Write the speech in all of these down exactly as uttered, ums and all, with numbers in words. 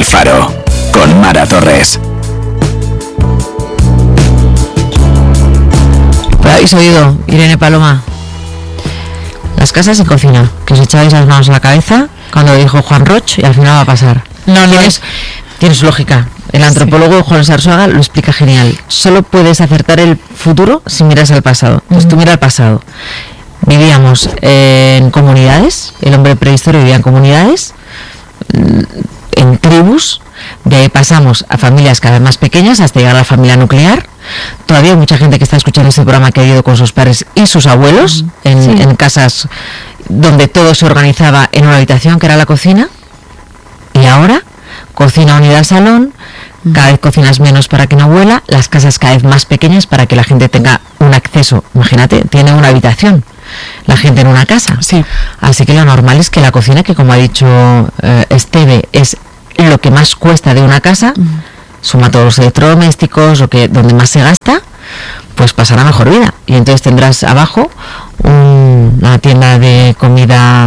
El Faro, con Mara Torres. ¿Habéis oído, Irene Paloma? Las casas y cocina, que os echabais las manos a la cabeza cuando dijo Juan Roch y al final va a pasar. No, no es... Tienes lógica. El antropólogo sí. Juan Sarsuaga lo explica genial. Solo puedes acertar el futuro si miras al pasado. Pues tú mira al pasado. Vivíamos en comunidades, el hombre prehistorio vivía en comunidades, en tribus, de ahí pasamos a familias cada vez más pequeñas hasta llegar a la familia nuclear. Todavía hay mucha gente que está escuchando este programa que ha ido con sus padres y sus abuelos en, sí. en casas donde todo se organizaba en una habitación que era la cocina, y ahora cocina unida al salón, cada vez cocinas menos para que no huela, las casas cada vez más pequeñas para que la gente tenga un acceso. Imagínate, tiene una habitación la gente en una casa. Sí. Así que lo normal es que la cocina, que como ha dicho eh, Esteve, es lo que más cuesta de una casa, mm. suma todos los electrodomésticos, lo que donde más se gasta, pues pasará mejor vida. Y entonces tendrás abajo un, una tienda de comida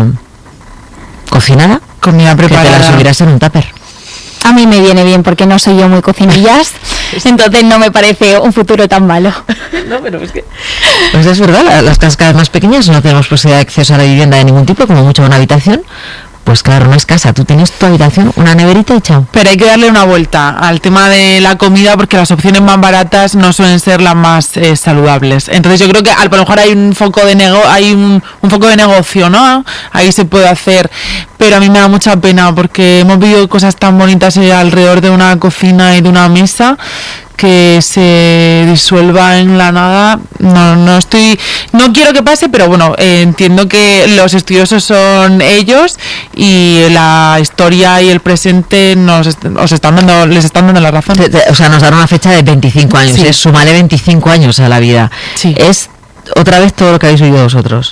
cocinada, comida preparada, que te la subirás en un tupper. A mí me viene bien porque no soy yo muy cocinillas, entonces no me parece un futuro tan malo. No, pero es que... Pues es verdad, las casas cada vez más pequeñas no tenemos posibilidad de acceso a la vivienda de ningún tipo, como mucho una habitación. Pues claro, no es casa, tú tienes tu habitación, una neverita y chao. Pero hay que darle una vuelta al tema de la comida porque las opciones más baratas no suelen ser las más eh, saludables. Entonces yo creo que a lo mejor hay un foco de nego hay un, un foco de negocio, ¿no? Ahí se puede hacer, pero a mí me da mucha pena porque hemos vivido cosas tan bonitas eh, alrededor de una cocina y de una mesa, que se disuelva en la nada. No, no estoy, no quiero que pase, pero bueno, eh, entiendo que los estudiosos son ellos y la historia y el presente nos os están dando, les están dando la razón. O sea, nos dan una fecha de veinticinco años, sí. Es sumarle veinticinco años a la vida. Sí. Es otra vez todo lo que habéis vivido vosotros.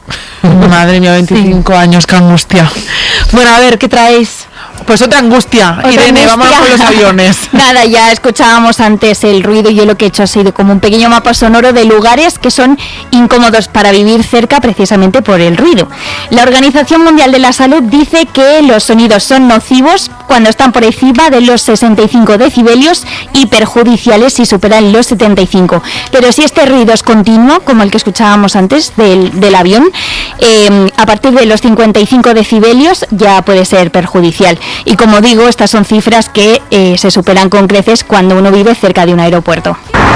Madre mía, veinticinco sí. años, qué angustia. Bueno, a ver, ¿qué traéis? Pues otra angustia, otra Irene, angustia. Vamos con los aviones. Nada, ya escuchábamos antes el ruido y yo lo que he hecho ha sido como un pequeño mapa sonoro de lugares que son incómodos para vivir cerca precisamente por el ruido. La Organización Mundial de la Salud dice que los sonidos son nocivos cuando están por encima de los sesenta y cinco decibelios y perjudiciales si superan los setenta y cinco. Pero si este ruido es continuo, como el que escuchábamos antes del, del avión, eh, a partir de los cincuenta y cinco decibelios ya puede ser perjudicial. Y como digo, estas son cifras que eh, se superan con creces cuando uno vive cerca de un aeropuerto.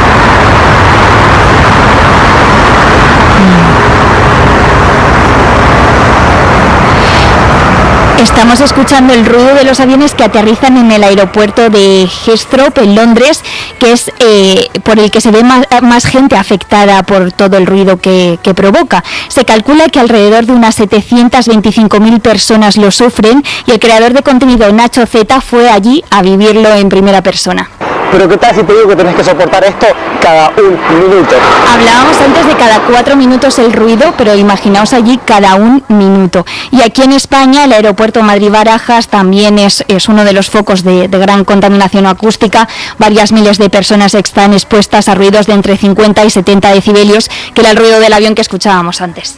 Estamos escuchando el ruido de los aviones que aterrizan en el aeropuerto de Heathrow, en Londres, que es eh, por el que se ve más, más gente afectada por todo el ruido que, que provoca. Se calcula que alrededor de unas setecientas veinticinco mil personas lo sufren y el creador de contenido Nacho Z fue allí a vivirlo en primera persona. Pero ¿qué tal si te digo que tenés que soportar esto cada un minuto? Hablábamos antes de cada cuatro minutos el ruido, pero imaginaos allí cada un minuto. Y aquí en España el aeropuerto Madrid-Barajas también es, es uno de los focos de, de gran contaminación acústica. Varias miles de personas están expuestas a ruidos de entre cincuenta y setenta decibelios, que era el ruido del avión que escuchábamos antes.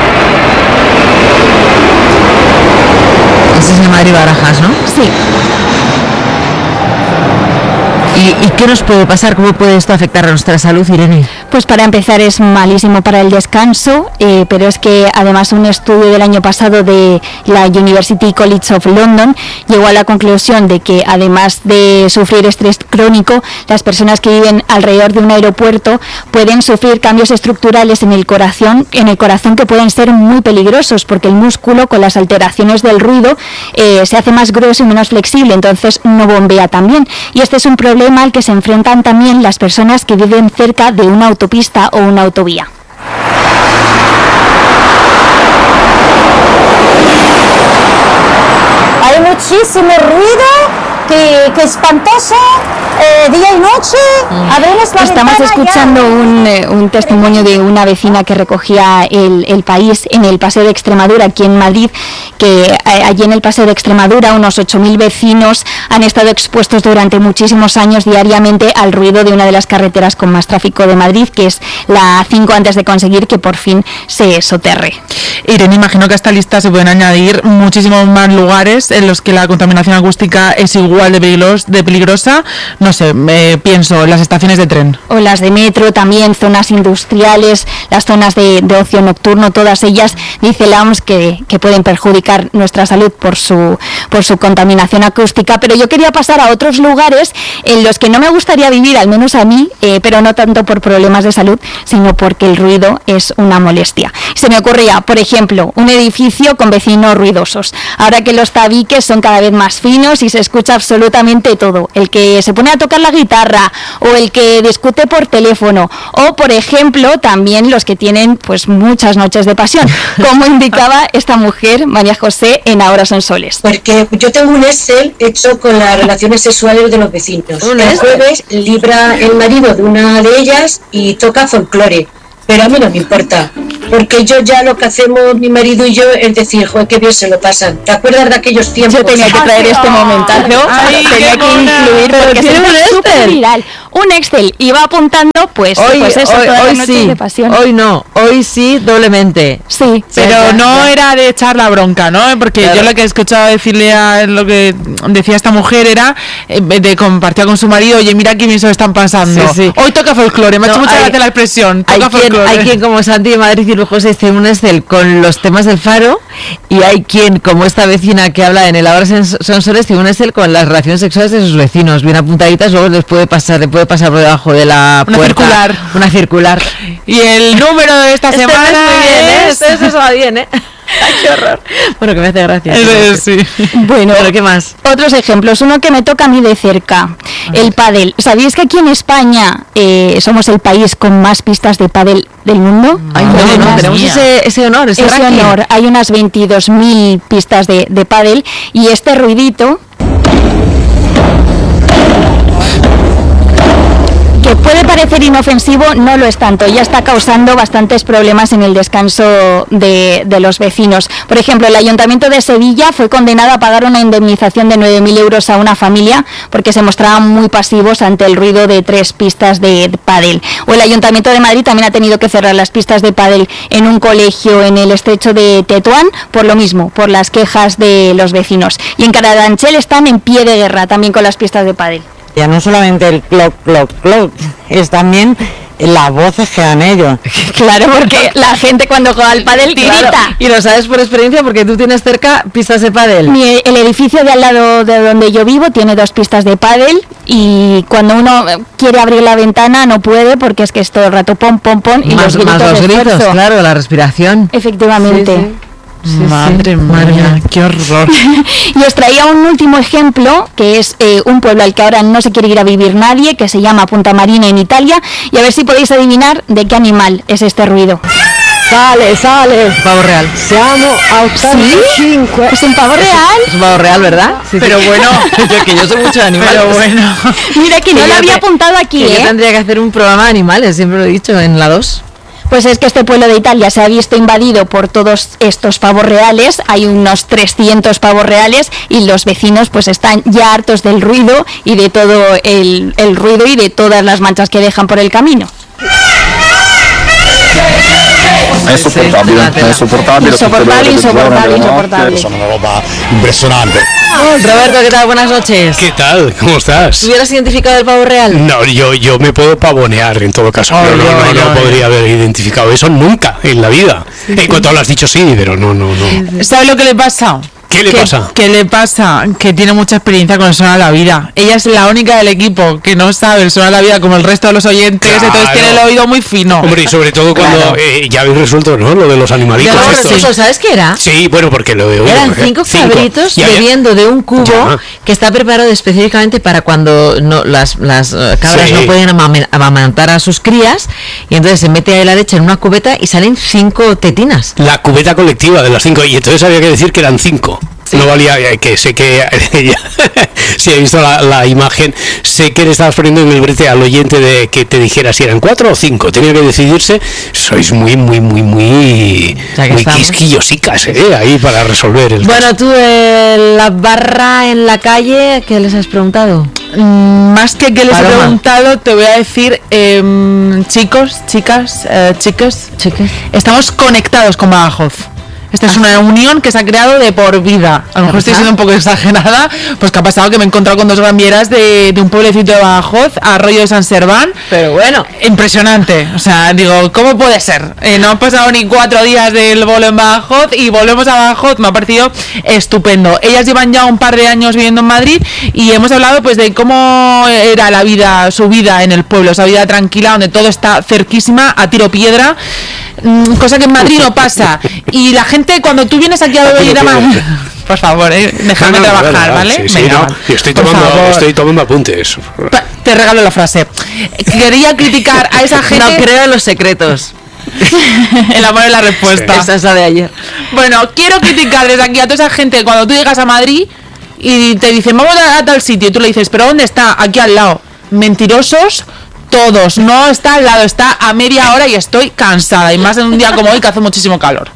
Ese es el Madrid-Barajas, ¿no? Sí. ¿Y, ¿Y qué nos puede pasar? ¿Cómo puede esto afectar a nuestra salud, Irene? Pues para empezar es malísimo para el descanso, eh, pero es que además un estudio del año pasado de la University College of London llegó a la conclusión de que además de sufrir estrés crónico, las personas que viven alrededor de un aeropuerto pueden sufrir cambios estructurales en el corazón, en el corazón que pueden ser muy peligrosos, porque el músculo con las alteraciones del ruido eh, se hace más grueso y menos flexible, entonces no bombea tan bien. Y este es un problema al que se enfrentan también las personas que viven cerca de una autopista o una autovía. Hay muchísimo ruido qué, qué espantoso, eh, día y noche, abrimos la Estamos ventana escuchando ya. un, eh, un testimonio de una vecina que recogía el, el país en el Paseo de Extremadura, aquí en Madrid, que eh, allí en el Paseo de Extremadura unos ocho mil vecinos han estado expuestos durante muchísimos años diariamente al ruido de una de las carreteras con más tráfico de Madrid, que es la A cinco, antes de conseguir que por fin se soterre. Irene, imagino que a esta lista se pueden añadir muchísimos más lugares en los que la contaminación acústica es igual de, peligrosa, de peligrosa. No sé, eh, pienso en las estaciones de tren. O las de metro también, zonas industriales, las zonas de, de ocio nocturno, todas ellas, dice la O M S, que, que pueden perjudicar nuestra salud por su, por su contaminación acústica. Pero yo quería pasar a otros lugares en los que no me gustaría vivir, al menos a mí, eh, pero no tanto por problemas de salud, sino porque el ruido es una molestia. Se me ocurría, por ejemplo, un edificio con vecinos ruidosos. Ahora que los tabiques son cada vez más finos y se escucha absolutamente todo. El que se pone a tocar la guitarra o el que discute por teléfono, o por ejemplo también los que tienen pues muchas noches de pasión, como indicaba esta mujer, María José, en Ahora son soles. Porque yo tengo un Excel hecho con las relaciones sexuales de los vecinos. ¿Un El Excel? jueves libra el marido de una de ellas y toca folclore, pero a mí no me importa, porque yo ya lo que hacemos mi marido y yo es decir, joder, qué bien se lo pasan. ¿Te acuerdas de aquellos tiempos? Yo tenía que traer este momentazo, Ay, tenía qué que mona. incluir Pero porque tiene se un hizo súper Excel. viral. Un Excel, iba apuntando pues, Hoy, pues eso, hoy, todas hoy las noches sí, de pasión. hoy no, hoy sí, doblemente. Sí, Pero Ya, ya, no ya. era de echar la bronca, ¿no? Porque Claro. yo lo que he escuchado decirle a lo que decía esta mujer era eh, de compartir con su marido, oye, mira qué bien se lo están pasando. Sí, sí. Hoy toca folclore, me ha No, hecho mucha hay- gracia la expresión. Hay Toca quien, folclore. hay quien como Santi de Madrid y Lujosa dice un Excel con los temas del Faro, y hay quien como esta vecina que habla en el Ahora son son soles tiene un Excel con las relaciones sexuales de sus vecinos bien apuntaditas, luego les puede pasar, le puede pasar por debajo de la Una puerta circular. una circular. Y el número de esta Este semana mes muy bien, ¿eh? es... Este mes va bien, ¿eh? Ay, qué horror. Bueno, que me hace gracia. Eh, sí. Bueno, Pero ¿qué más? otros ejemplos, uno que me toca a mí de cerca, el pádel. ¿Sabíais que aquí en España eh, somos el país con más pistas de pádel del mundo? Ay, no, Madre no, tenemos mía. ese, ese honor, ese, Ese ranking. honor, hay unas veintidós mil pistas de, de pádel, y este ruidito, que puede parecer inofensivo, no lo es tanto. Ya está causando bastantes problemas en el descanso de, de los vecinos. Por ejemplo, el Ayuntamiento de Sevilla fue condenado a pagar una indemnización de nueve mil euros a una familia porque se mostraban muy pasivos ante el ruido de tres pistas de, de pádel. O el Ayuntamiento de Madrid también ha tenido que cerrar las pistas de pádel en un colegio en el estrecho de Tetuán por lo mismo, por las quejas de los vecinos. Y en Carabanchel están en pie de guerra también con las pistas de pádel. Ya no solamente el clock, clock, clock, es también las voces que dan ellos. Claro, porque la gente cuando juega al pádel grita. Claro, y lo sabes por experiencia porque tú tienes cerca pistas de pádel. Mi- el edificio de al lado de donde yo vivo tiene dos pistas de pádel, y cuando uno eh, quiere abrir la ventana no puede porque es que es todo el rato pom pom pom y más, los gritos más los de gritos, esfuerzo. claro, la respiración. Efectivamente. Sí, sí. Sí, Madre sí. mía, Madre mía. qué horror. Y os traía un último ejemplo, que es eh, un pueblo al que ahora no se quiere ir a vivir nadie, que se llama Punta Marina en Italia, y a ver si podéis adivinar de qué animal es este ruido. Sale, sale. Pavo real. Siamo a ottantacinque. ¿Es un pavo real? Es un pavo real, ¿verdad? Sí, Pero sí. bueno. yo que yo soy mucho de animales. Pero bueno. Mira que no Que lo yo había te- apuntado aquí, que ¿eh? yo tendría que hacer un programa de animales, siempre lo he dicho, en la dos. Pues es que este pueblo de Italia se ha visto invadido por todos estos pavos reales, hay unos trescientos pavos reales, y los vecinos pues están ya hartos del ruido y de todo el, el ruido y de todas las manchas que dejan por el camino. È insopportabile, è insopportabile. Insoportable, insoportable, insoportable. Sono una roba impresionante. Roberto, ¿qué tal? Buenas noches. ¿Qué tal? ¿Cómo estás? ¿Hubieras identificado el pavo real? No, yo, yo me puedo pavonear en todo caso, pero no, no, Ay, no ay, ay. podría haber identificado eso nunca en la vida. En cuanto lo has dicho, sí, pero no, no, no. ¿Sabes lo que le pasa? ¿Qué le que, pasa? ¿Qué le pasa? Que tiene mucha experiencia con el Sona de la Vida. Ella es la única del equipo que no sabe el Sona de la Vida como el resto de los oyentes, Claro. entonces tiene el oído muy fino. Hombre, y sobre todo cuando Claro. eh, ya habéis resuelto, ¿no? Lo de los animalitos Ya lo estos. resuelto, ¿sabes qué era? Sí, bueno, porque lo de hoy. Eran porque- cinco cabritos Ya, ya. bebiendo de un cubo Ya. que está preparado específicamente para cuando no, las, las eh, cabras Sí. no pueden amame- amamantar a sus crías, y entonces se mete ahí la leche en una cubeta y salen cinco tetinas. La cubeta colectiva de las cinco, y entonces había que decir que eran cinco. No valía, eh, que sé que ella, si he visto la, la imagen, sé que le estabas poniendo en el brete al oyente de que te dijera si eran cuatro o cinco, tenía que decidirse. Sois muy, muy, muy, muy, muy quisquillosicas, eh, ahí para resolver el Bueno, caso. tú, eh, la barra en la calle, ¿qué les has preguntado? Mm, más que que les Paloma. he preguntado, te voy a decir, eh, chicos, chicas, eh, chicas, Chicas. estamos conectados con Badajoz. Esta es una unión que se ha creado de por vida. A lo mejor estoy siendo un poco exagerada, pues que ha pasado que me he encontrado con dos granvieras de, de un pueblecito de Badajoz, Arroyo de San Serván. Pero bueno. Impresionante. O sea, digo, ¿cómo puede ser? Eh, no han pasado ni cuatro días del bolo en Badajoz y volvemos a Badajoz. Me ha parecido estupendo. Ellas llevan ya un par de años viviendo en Madrid y hemos hablado pues de cómo era la vida, su vida en el pueblo, esa vida tranquila donde todo está cerquísima, a tiro piedra. Cosa que en Madrid no pasa. Y la gente, cuando tú vienes aquí a beber a Madrid, por favor, eh, déjame No, no, trabajar, no, no, ¿vale? sí, sí, Venga, no, va. yo estoy Por tomando, favor. estoy tomando apuntes. Pa- Te regalo la frase. Quería criticar a esa gente. No creo en los secretos. El amor es la respuesta. Esa es la de ayer. Bueno, quiero criticar desde aquí a toda esa gente cuando tú llegas a Madrid y te dicen vamos a, a tal sitio y tú le dices, ¿pero dónde está? Aquí al lado. Mentirosos todos. No está al lado, está a media hora y estoy cansada. Y más en un día como hoy que hace muchísimo calor.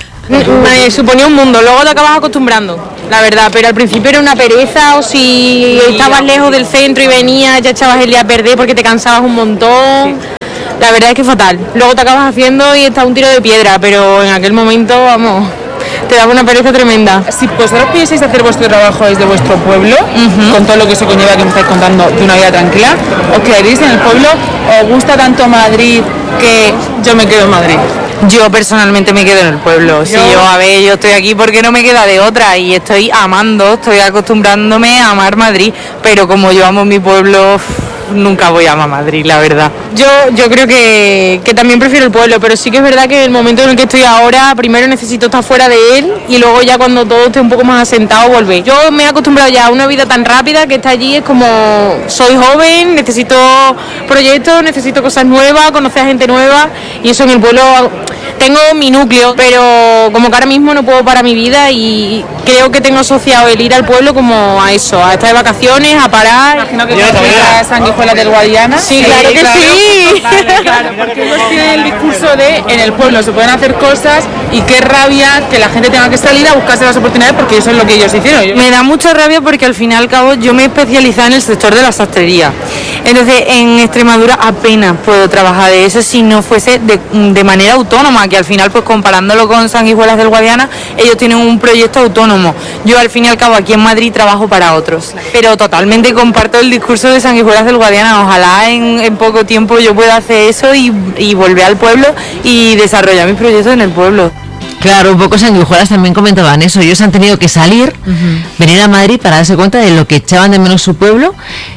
Me suponía un mundo, luego te acabas acostumbrando, la verdad, pero al principio era una pereza, o si estabas lejos del centro y venías, ya echabas el día a perder porque te cansabas un montón. La verdad es que fatal. Luego te acabas haciendo y está un tiro de piedra, pero en aquel momento, vamos, te daba una pereza tremenda. Si vosotros pudieseis hacer vuestro trabajo desde vuestro pueblo, uh-huh, con todo lo que eso conlleva que me estáis contando de una vida tranquila, ¿os quedaréis en el pueblo? ¿Os gusta tanto Madrid que yo me quedo en Madrid? Yo personalmente me quedo en el pueblo. Si yo, a ver, yo estoy aquí porque no me queda de otra y estoy amando, estoy acostumbrándome a amar Madrid, pero como yo amo mi pueblo, nunca voy a amar Madrid, la verdad. Yo, yo creo que, que también prefiero el pueblo, pero sí que es verdad que en el momento en el que estoy ahora, primero necesito estar fuera de él y luego ya cuando todo esté un poco más asentado, volver. Yo me he acostumbrado ya a una vida tan rápida que está allí, es como soy joven, necesito proyectos, necesito cosas nuevas, conocer a gente nueva y eso en el pueblo tengo mi núcleo, pero como que ahora mismo no puedo parar mi vida y creo que tengo asociado el ir al pueblo como a eso, a estar de vacaciones, a parar. Imagino que conoces Sanguijuelas del Guadiana. Sí, sí, claro que claro. sí. Vale, claro, porque ellos tienen el discurso de en el pueblo se pueden hacer cosas y qué rabia que la gente tenga que salir a buscarse las oportunidades porque eso es lo que ellos hicieron. Me da mucha rabia porque al fin y al cabo yo me he especializado en el sector de la sastrería. Entonces en Extremadura apenas puedo trabajar de eso si no fuese de, de manera autónoma, que al final pues comparándolo con Sanguijuelas del Guadiana, ellos tienen un proyecto autónomo. Yo al fin y al cabo aquí en Madrid trabajo para otros, pero totalmente comparto el discurso de Sanguijuelas del Guadiana. Ojalá en, en poco tiempo yo pueda hacer eso y, y volver al pueblo y desarrollar mis proyectos en el pueblo. Claro, un poco Sanguijuelas también comentaban eso. Ellos han tenido que salir, uh-huh, venir a Madrid para darse cuenta de lo que echaban de menos su pueblo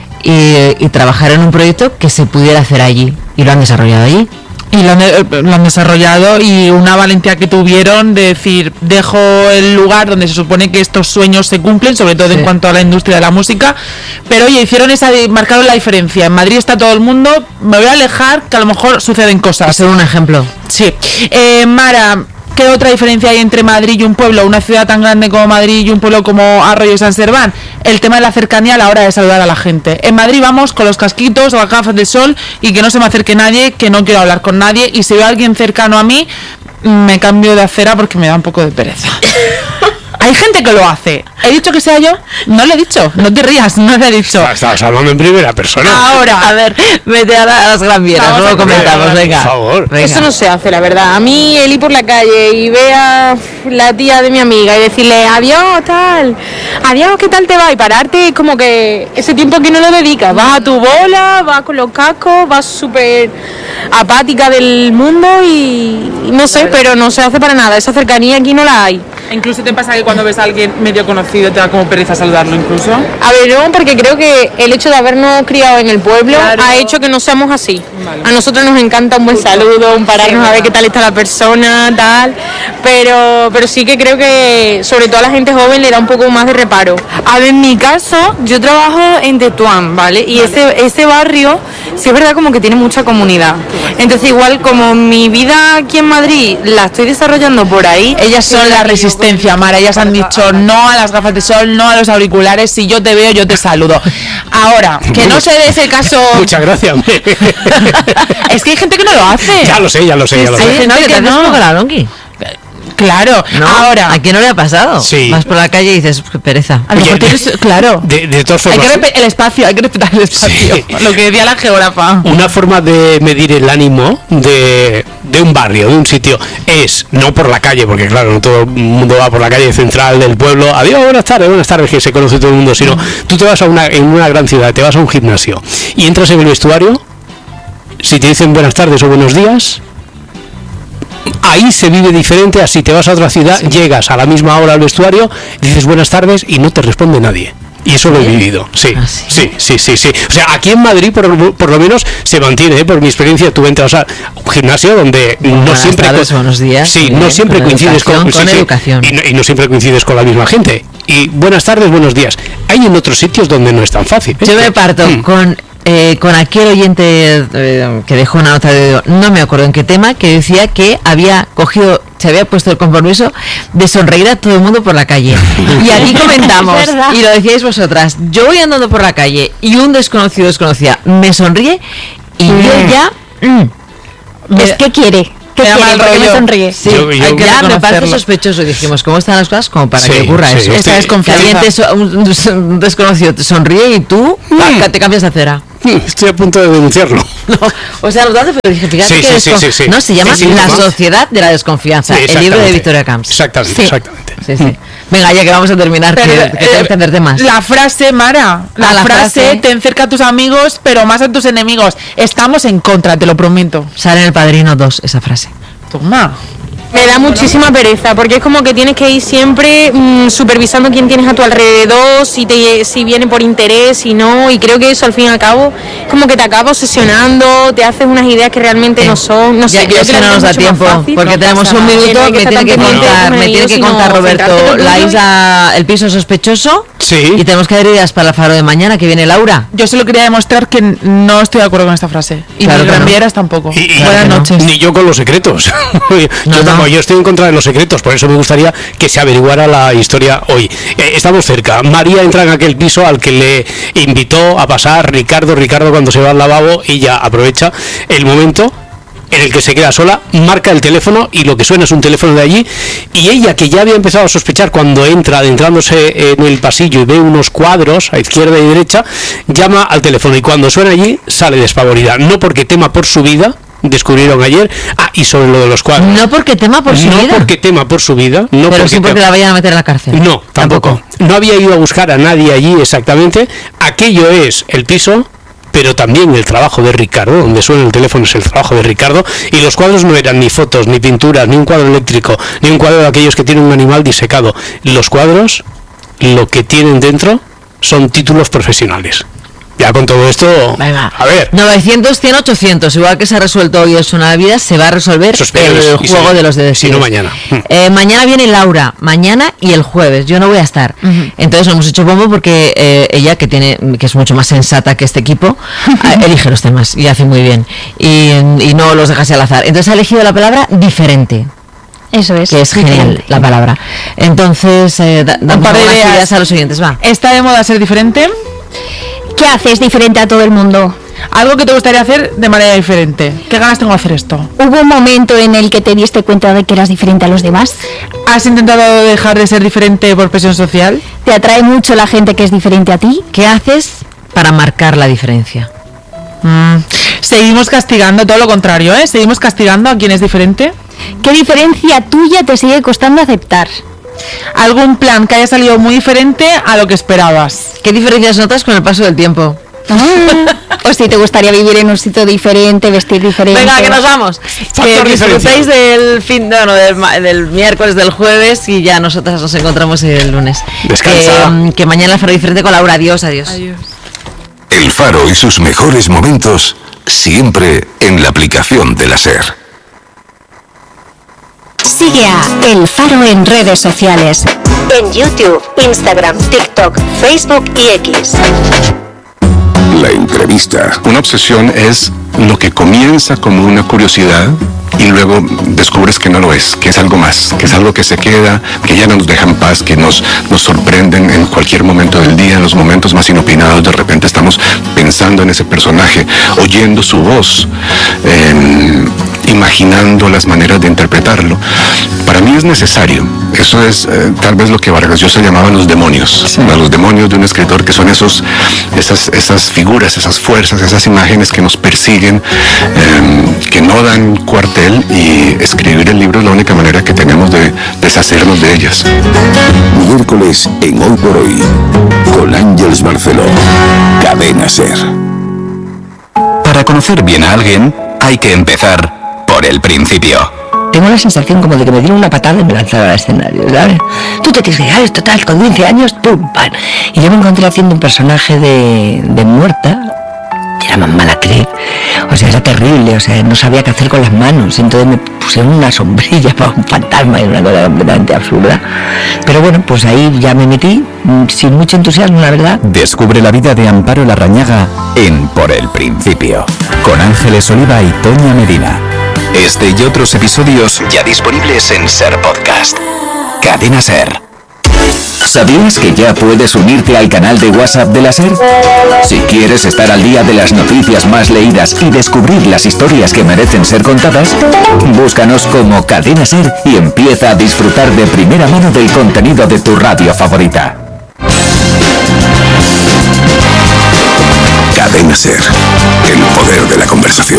y, y trabajar en un proyecto que se pudiera hacer allí. Y lo han desarrollado allí. Y lo han, lo han desarrollado y una valentía que tuvieron de decir, dejo el lugar donde se supone que estos sueños se cumplen, sobre todo sí, en cuanto a la industria de la música, pero oye, hicieron esa, marcaron la diferencia. En Madrid está todo el mundo, me voy a alejar, que a lo mejor suceden cosas. Ser un ejemplo. Sí. Eh, Mara, ¿qué otra diferencia hay entre Madrid y un pueblo, una ciudad tan grande como Madrid y un pueblo como Arroyo de San Serván? El tema de la cercanía a la hora de saludar a la gente. En Madrid vamos con los casquitos o las gafas de sol y que no se me acerque nadie, que no quiero hablar con nadie, y si veo a alguien cercano a mí, me cambio de acera porque me da un poco de pereza. Hay gente que lo hace. ¿He dicho que sea yo? No lo he dicho. No te rías, no lo he dicho. Estabas hablando en primera persona. Ahora, a ver, vete a, la, a las granvieras, luego comentamos, venga. Por favor. Venga. Eso no se hace, la verdad. A mí el ir por la calle y ver a la tía de mi amiga y decirle adiós, tal, adiós, ¿qué tal te va? Y pararte, es como que ese tiempo que no lo dedicas. Vas a tu bola, vas con los cascos, vas súper apática del mundo y, y no sé, pero no se hace para nada. Esa cercanía aquí no la hay. Incluso te pasa que cuando ves a alguien medio conocido te da como pereza saludarlo incluso. A ver, no, porque creo que el hecho de habernos criado en el pueblo, claro, ha hecho que no seamos así. Vale. A nosotros nos encanta un buen Justo. saludo, un pararnos sí, a ver qué tal está la persona, tal, pero, pero sí que creo que sobre todo a la gente joven le da un poco más de reparo. A ver, en mi caso, yo trabajo en Tetuán, ¿vale? Y vale. ese, ese barrio sí es verdad como que tiene mucha comunidad. Entonces igual como mi vida aquí en Madrid la estoy desarrollando por ahí. Ellas son la resistencia, Mara, ellas han dicho no a las gafas de sol, no a los auriculares, si yo te veo yo te saludo. Ahora, que no se dé ese caso... Muchas gracias. Es que hay gente que no lo hace. Ya lo sé, ya lo sé, ya lo sé. Hay gente que te haces poco la longi. Claro, ¿no? Ahora. ¿A quién no le ha pasado? Sí. Vas por la calle y dices, qué pereza. A lo mejor tienes, claro. De, de todas formas, hay que respetar el espacio, hay que respetar el espacio. Sí. Lo que decía la geógrafa. Una forma de medir el ánimo de, de un barrio, de un sitio, es no por la calle, porque claro, no todo el mundo va por la calle central del pueblo, adiós, buenas tardes, buenas tardes, que se conoce todo el mundo, sino tú te vas a una, en una gran ciudad, te vas a un gimnasio y entras en el vestuario, si te dicen buenas tardes o buenos días, ahí se vive diferente a si te vas a otra ciudad, sí. Llegas a la misma hora al vestuario, dices buenas tardes y no te responde nadie. Y eso lo he vivido, sí, ¿Ah, sí? sí, sí, sí, sí. O sea, aquí en Madrid por, por lo menos se mantiene, ¿eh? Por mi experiencia, tú entras a un gimnasio donde no buenas siempre... Tardes, con, buenos días. Sí, bien, no siempre con coincides con... con sí, educación. Sí, y, no, y no siempre coincides con la misma gente. Y buenas tardes, buenos días. Hay en otros sitios donde no es tan fácil. ¿eh? Yo me parto mm. con... Eh, con aquel oyente eh, que dejó una nota de no me acuerdo en qué tema, que decía que había cogido, se había puesto el compromiso de sonreír a todo el mundo por la calle. Y aquí comentamos, y lo decíais vosotras, yo voy andando por la calle y un desconocido desconocida me sonríe y mm. yo ya... Mm, es que quiere. ¿Qué quiere? ¿Por me sonríe? Sí, yo, yo, hay que ya me parece sospechoso. Y dijimos, ¿cómo están las cosas? Como para sí, que ocurra sí, eso. Esta desconfianza. Te, un, un desconocido te sonríe y tú mm. te cambias de acera. Estoy a punto de denunciarlo. No, o sea, los datos, pero dije, fíjate sí, que sí, sí, sí, sí. No, se llama sí, sí, La ¿no? Sociedad de la Desconfianza, sí, el libro de Victoria Camps. Exactamente, sí. exactamente. Sí, sí. Venga, ya que vamos a terminar, pero, que, que eh, tengo que entenderte más. La frase, Mara, la, ah, la frase, frase, ten cerca a tus amigos, pero más a tus enemigos. Estamos en contra, te lo prometo. Sale en El Padrino dos esa frase. Toma. Me da muchísima pereza, porque es como que tienes que ir siempre mmm, supervisando quién tienes a tu alrededor, si te si viene por interés, si no, y creo que eso al fin y al cabo es como que te acaba obsesionando, te haces unas ideas que realmente eh, no son, no ya, sé, creo que, que no nos da tiempo, fácil, porque no tenemos un minuto, me tiene que contar, me tiene que contar Roberto, la isla, el piso sospechoso, sí. Y tenemos que dar ideas para el faro de mañana, que viene Laura. Yo solo quería demostrar que no estoy de acuerdo con esta frase, y claro mis granvieras no. tampoco. Y, y Buenas no. noches. Ni yo con los secretos. yo no, tampoco. No. Yo estoy en contra de los secretos, por eso me gustaría que se averiguara la historia hoy. Eh, estamos cerca. María entra en aquel piso al que le invitó a pasar Ricardo. Ricardo, cuando se va al lavabo, ella aprovecha el momento en el que se queda sola, marca el teléfono y lo que suena es un teléfono de allí, y ella, que ya había empezado a sospechar cuando entra adentrándose en el pasillo y ve unos cuadros a izquierda y derecha, llama al teléfono y cuando suena allí sale despavorida, no porque tema por su vida, descubrieron ayer. Ah, y sobre lo de los cuadros. No porque tema por su no vida. No porque tema por su vida. No pero porque sí porque tema. la vayan a meter en la cárcel. No, tampoco. tampoco. No había ido a buscar a nadie allí exactamente. Aquello es el piso, pero también el trabajo de Ricardo, donde suena el teléfono es el trabajo de Ricardo, y los cuadros no eran ni fotos, ni pinturas, ni un cuadro eléctrico, ni un cuadro de aquellos que tienen un animal disecado. Los cuadros, lo que tienen dentro, son títulos profesionales. Ya con todo esto, venga, a ver. novecientos, cien, ochocientos, igual que se ha resuelto hoy es una vida, se va a resolver Sospechosos, el juego si, de los deseos. Si no mañana. Eh, mañana viene Laura, mañana y el jueves, yo no voy a estar. Uh-huh. Entonces hemos hecho bombo porque eh, ella, que tiene que es mucho más sensata que este equipo, uh-huh. elige los temas y hace muy bien. Y, y no los deja así al azar. Entonces ha elegido la palabra diferente. Eso es. Que es genial diferente. La palabra. Entonces, eh, da, damos un par de ideas. ideas a los oyentes, va. ¿Está de moda ser diferente? ¿Qué haces diferente a todo el mundo? Algo que te gustaría hacer de manera diferente. ¿Qué ganas tengo de hacer esto? ¿Hubo un momento en el que te diste cuenta de que eras diferente a los demás? ¿Has intentado dejar de ser diferente por presión social? ¿Te atrae mucho la gente que es diferente a ti? ¿Qué haces para marcar la diferencia? Mm. Seguimos castigando, todo lo contrario, ¿eh? Seguimos castigando a quien es diferente. ¿Qué diferencia tuya te sigue costando aceptar? ¿Algún plan que haya salido muy diferente a lo que esperabas? ¿Qué diferencias notas con el paso del tiempo? Ah, o si te gustaría vivir en un sitio diferente, vestir diferente. Venga, que nos vamos. Que disfrutéis del fin, no, no, del, del miércoles, del jueves, y ya nosotras nos encontramos el lunes. Descansa. Que, que mañana el Faro diferente con Laura. Adiós, adiós. Adiós. El Faro y sus mejores momentos siempre en la aplicación de la SER. Sigue a El Faro en redes sociales. En YouTube, Instagram, TikTok, Facebook y X. la entrevista. Una obsesión es lo que comienza como una curiosidad y luego descubres que no lo es, que es algo más, que es algo que se queda, que ya no nos deja en paz, que nos, nos sorprenden en cualquier momento del día, en los momentos más inopinados. De repente estamos pensando en ese personaje, oyendo su voz, eh, imaginando las maneras de interpretarlo. Para mí es necesario. Eso es eh, tal vez lo que Vargas Llosa llamaba los demonios, sí. ¿no? Los demonios de un escritor, que son esos, esas, esas figuras, esas fuerzas, esas imágenes que nos persiguen, eh, que no dan cuartel, y escribir el libro es la única manera que tenemos de deshacernos de ellas. Miércoles en Hoy por Hoy, con Ángeles Barceló, Cadena SER. Para conocer bien a alguien, hay que empezar por el principio. Tengo la sensación como de que me dieron una patada y me lanzaron al escenario, ¿sabes? Tú te tienes que llegar, es total, con quince años, pum, pam. Y yo me encontré haciendo un personaje de, de muerta, y era más mala actriz. O sea, era terrible, o sea, no sabía qué hacer con las manos. Entonces me pusieron una sombrilla para un fantasma y una cosa completamente absurda. Pero bueno, pues ahí ya me metí, sin mucho entusiasmo, la verdad. Descubre la vida de Amparo Larrañaga en Por el Principio, con Ángeles Oliva y Toña Medina. Este y otros episodios ya disponibles en SER Podcast. Cadena SER. ¿Sabías que ya puedes unirte al canal de WhatsApp de la SER? Si quieres estar al día de las noticias más leídas y descubrir las historias que merecen ser contadas, búscanos como Cadena SER y empieza a disfrutar de primera mano del contenido de tu radio favorita. Cadena SER, el poder de la conversación.